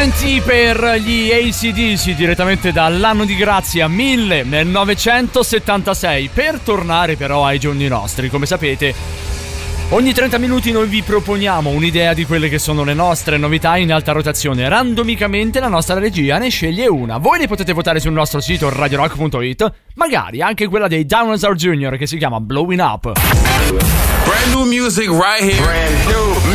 TNT per gli AC/DC direttamente dall'anno di grazia 1976. Per tornare però ai giorni nostri, come sapete, ogni 30 minuti noi vi proponiamo un'idea di quelle che sono le nostre novità in alta rotazione. Randomicamente la nostra regia ne sceglie una. Voi ne potete votare sul nostro sito radiorock.it, magari anche quella dei Dinosaur Jr. che si chiama Blowing Up. Brand new music right here. Brand new